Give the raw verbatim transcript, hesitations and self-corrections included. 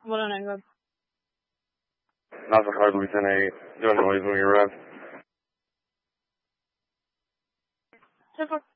one oh nine, go. Nautical Hardly ten eight, doing noise when you arrive. ten four.